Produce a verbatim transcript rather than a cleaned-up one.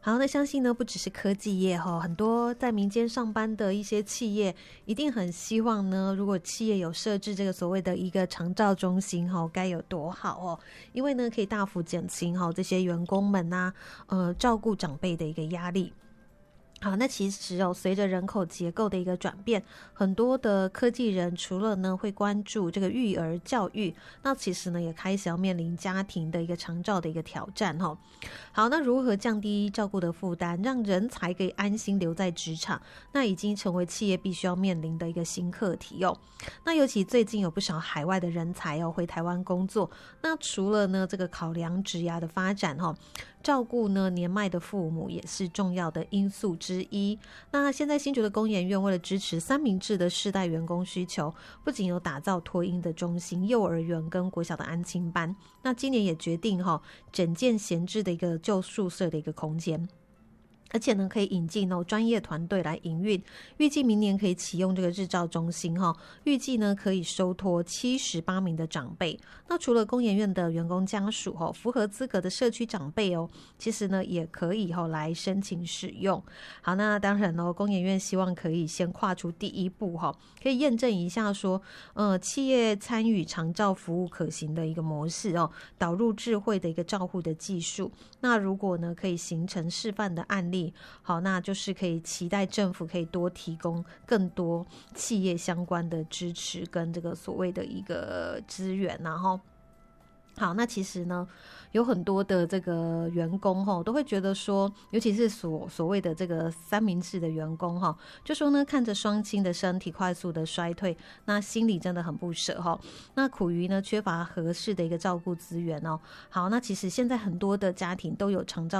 好，那相信呢，不只是科技业哈，很多在民间上班的一些企业，一定很希望呢，如果企业有设置这个所谓的一个长照中心哈，该有多好哦！因为呢，可以大幅减轻哈这些员工们呐、啊，呃，照顾长辈的一个压力。好，那其实哦，随着人口结构的一个转变，很多的科技人除了呢会关注这个育儿教育，那其实呢也开始要面临家庭的一个长照的一个挑战哈。好，那如何降低照顾的负担，让人才可以安心留在职场，那已经成为企业必须要面临的一个新课题哦。那尤其最近有不少海外的人才哦回台湾工作，那除了呢这个考量职涯的发展哈，照顾呢年迈的父母也是重要的因素之一。那现在新竹的工研院为了支持三明治的世代员工需求，不仅有打造托婴的中心、幼儿园跟国小的安亲班，那今年也决定哈整建闲置的一个旧宿舍的一个空间。而且呢，可以引进哦专业团队来营运，预计明年可以启用这个日照中心哈，预计呢可以收托七十八名的长辈。那除了工研院的员工家属哈，符合资格的社区长辈哦，其实呢也可以哈来申请使用。好，那当然哦，工研院希望可以先跨出第一步哈，可以验证一下说，呃，企业参与长照服务可行的一个模式哦，导入智慧的一个照护的技术。那如果呢可以形成示范的案例。好，那就是可以期待政府可以多提供更多企业相关的支持跟这个所谓的一个资源，然后好，那其实呢，有很多的这个员工哈，都会觉得说，尤其是所所谓的这个三明治的员工哈，就说呢，看着双亲的身体快速的衰退，那心里真的很不舍哈。那苦于呢缺乏合适的一个照顾资源哦。好，那其实现在很多的家庭都有长照